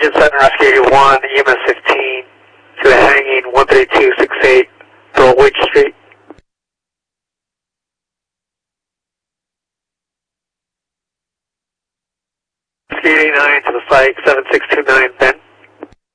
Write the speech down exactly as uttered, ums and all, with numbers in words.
Region seven, Rescue eighty-one, E M S fifteen, to the hanging one three two six eight, Dulwich Street. Rescue eighty-nine to the site, seven six two nine, Ben.